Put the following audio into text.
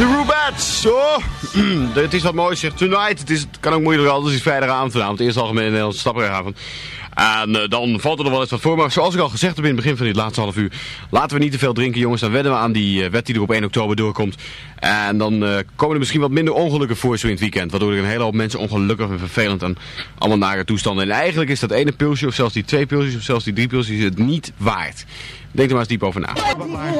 De Rubettes. Oh. Het is wat mooi, zegt Tonight. Het kan ook moeilijk altijd, het is vrijdagavond vanavond. Eerst algemene Nederlandse stapperavond. En dan valt er nog wel eens wat voor. Maar zoals ik al gezegd heb in het begin van dit laatste half uur. Laten we niet te veel drinken, jongens. Dan wedden we aan die wet die er op 1 oktober doorkomt. En dan komen er misschien wat minder ongelukken voor zo in het weekend. Waardoor er een hele hoop mensen ongelukkig en vervelend en allemaal nare toestanden. En eigenlijk is dat ene pilsje of zelfs die 2 pilsjes of zelfs die 3 pilsjes het niet waard. Denk er maar eens diep over na.